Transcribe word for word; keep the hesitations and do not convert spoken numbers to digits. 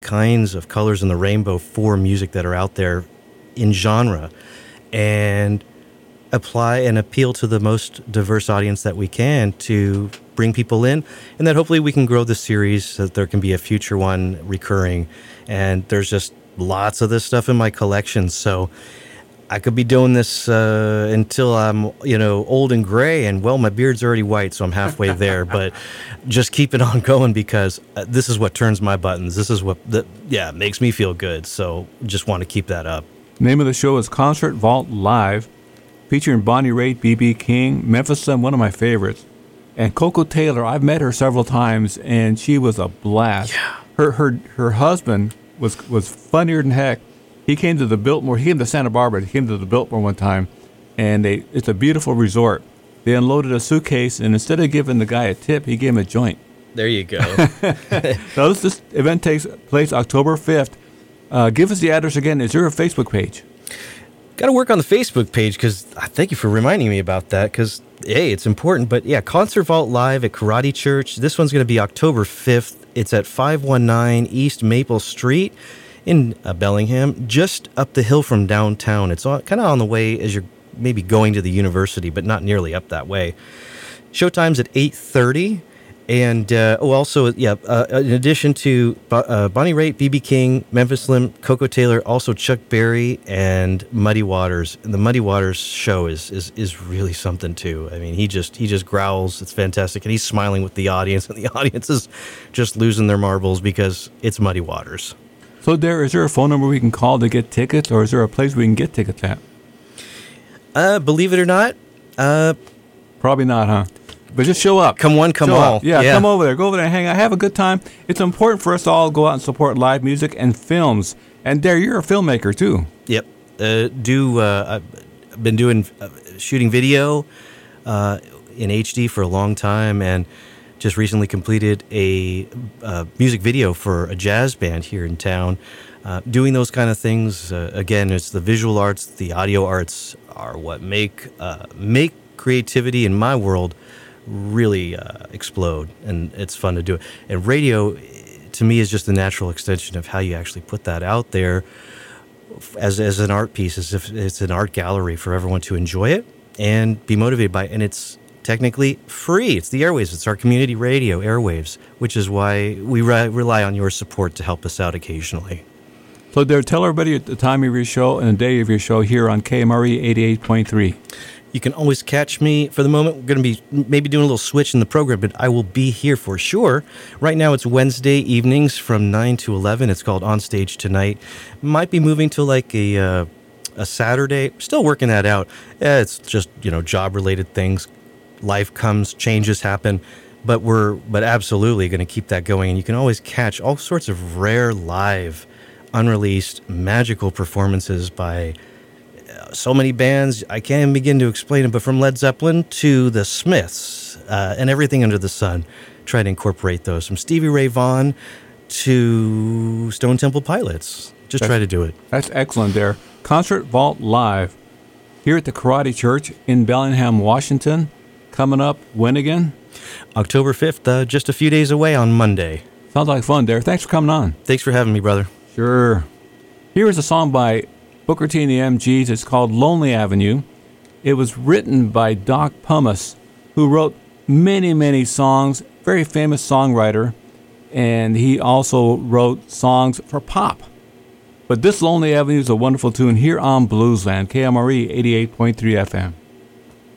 kinds of colors in the rainbow for music that are out there in genre, and apply and appeal to the most diverse audience that we can to bring people in, and that hopefully we can grow the series so that there can be a future one recurring. And there's just lots of this stuff in my collection, so I could be doing this uh, until I'm, you know, old and gray, and well, my beard's already white, so I'm halfway there. But just keep it on going, because uh, this is what turns my buttons. This is what, the, yeah, makes me feel good. So just want to keep that up. Name of the show is Concert Vault Live, featuring Bonnie Raitt, B B King, Memphis Slim, one of my favorites, and Coco Taylor. I've met her several times, and she was a blast. Yeah. Her her her husband was was funnier than heck. He came to the Biltmore. He came to Santa Barbara. He came to the Biltmore one time, and they it's a beautiful resort. They unloaded a suitcase, and instead of giving the guy a tip, he gave him a joint. There you go. So this, this event takes place October fifth. Uh, give us the address again. Is there a Facebook page? Got to work on the Facebook page, because I thank you for reminding me about that, because, hey, it's important. But, yeah, Concert Vault Live at Karate Church. This one's going to be October fifth. It's at five one nine East Maple Street in uh, Bellingham, just up the hill from downtown. It's kind of on the way as you're maybe going to the university, but not nearly up that way. Showtime's at eight thirty. And, uh, oh, also, yeah, uh, in addition to uh, Bonnie Raitt, B B King, Memphis Slim, Coco Taylor, also Chuck Berry and Muddy Waters. And the Muddy Waters show is, is is really something, too. I mean, he just he just growls. It's fantastic. And he's smiling with the audience, and the audience is just losing their marbles because it's Muddy Waters. So, there is there a phone number we can call to get tickets, or is there a place we can get tickets at? Uh, believe it or not. Uh, Probably not, huh? But just show up. Come one, come show all. Yeah, yeah, come over there. Go over there and hang out. Have a good time. It's important for us to all go out and support live music and films. And Dare, you're a filmmaker, too. Yep. Uh, do uh, I've been doing uh, shooting video uh, in H D for a long time, and just recently completed a uh, music video for a jazz band here in town. Uh, doing those kind of things, uh, again, it's the visual arts, the audio arts are what make uh, make creativity in my world really uh, explode, and it's fun to do it. And radio, to me, is just the natural extension of how you actually put that out there as as an art piece, as if it's an art gallery for everyone to enjoy it and be motivated by it. And it's technically free. It's the airwaves. It's our community radio airwaves, which is why we re- rely on your support to help us out occasionally. So, Dare, tell everybody the time of your show and the day of your show here on K M R E eighty-eight point three. You can always catch me. For the moment, we're going to be maybe doing a little switch in the program, but I will be here for sure. Right now, it's Wednesday evenings from nine to eleven. It's called On Stage Tonight. Might be moving to like a uh, a Saturday. Still working that out. Yeah, it's just, you know, job-related things. Life comes, changes happen. But we're but absolutely going to keep that going. And you can always catch all sorts of rare live, unreleased, magical performances by so many bands, I can't even begin to explain it, but from Led Zeppelin to the Smiths uh, and everything under the sun, try to incorporate those. From Stevie Ray Vaughan to Stone Temple Pilots. Just that's, try to do it. That's excellent there. Concert Vault Live here at the Karate Church in Bellingham, Washington. Coming up, when again? October fifth, uh, just a few days away on Monday. Sounds like fun there. Thanks for coming on. Thanks for having me, brother. Sure. Here is a song by Booker T and the M Gs. It's called Lonely Avenue. It was written by Doc Pumice, who wrote many, many songs, very famous songwriter, and he also wrote songs for pop. But this Lonely Avenue is a wonderful tune here on Bluesland, K M R E eighty-eight point three F M.